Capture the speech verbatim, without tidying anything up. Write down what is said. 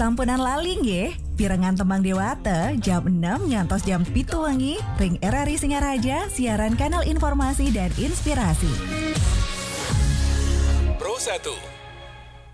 sampunan laling ye. Pirengan tembang dewata jam enam ngantos jam pitu wengi ring R R I Singaraja siaran kanal informasi dan inspirasi. Pro satu